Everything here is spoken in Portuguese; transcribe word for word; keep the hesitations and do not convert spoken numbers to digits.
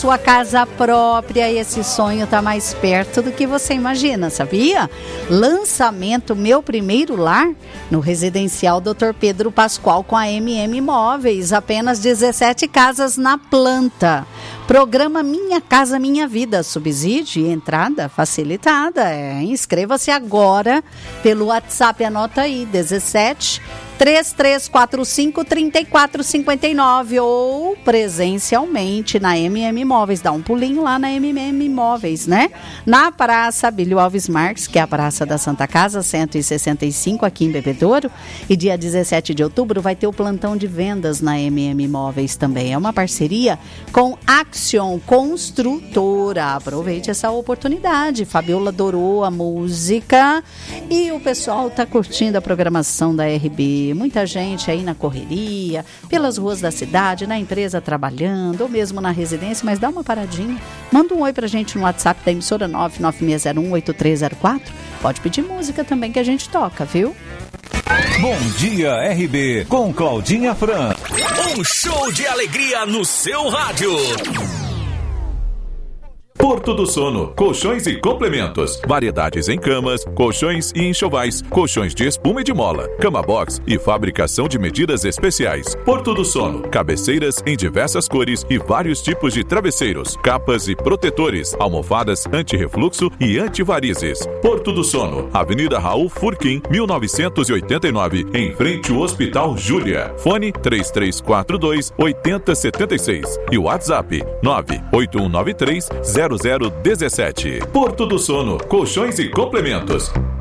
sua casa própria. Esse sonho tá mais perto do que você imagina, sabia? Lançamento Meu Primeiro Lar no Residencial doutor Pedro Pascoal com a M M Móveis. Apenas dezessete casas na planta. Programa Minha Casa Minha Vida. Subsídio e entrada facilitada. É, inscreva-se agora pelo WhatsApp. Anota aí, dezessete, três três quatro cinco, três quatro cinco nove ou presencialmente na M M Móveis. Dá um pulinho lá na M M Móveis, né? Na Praça Abílio Alves Marques, que é a Praça da Santa Casa, cento e sessenta e cinco, aqui em Bebedouro. E dia dezessete de outubro vai ter o plantão de vendas na M M Móveis também. É uma parceria com Action Construtora. Aproveite essa oportunidade. Fabiola adorou a música e o pessoal tá curtindo a programação da R B. Muita gente aí na correria, pelas ruas da cidade, na empresa trabalhando, ou mesmo na residência, mas dá uma paradinha. Manda um oi pra gente no WhatsApp da emissora nove nove seis zero um oito três zero quatro. Pode pedir música também que a gente toca, viu? Bom dia, R B, com Claudinha Fran. Um show de alegria no seu rádio. Porto do Sono, colchões e complementos, variedades em camas, colchões e enxovais, colchões de espuma e de mola, cama box e fabricação de medidas especiais. Porto do Sono, cabeceiras em diversas cores e vários tipos de travesseiros, capas e protetores, almofadas anti-refluxo e antivarizes. Porto do Sono, Avenida Raul Furquim, mil novecentos e oitenta e nove, em frente ao Hospital Júlia. Fone três três quatro dois, oito zero sete seis e o WhatsApp nove oito um nove três, zero zero um sete. Porto do Sono, colchões e complementos.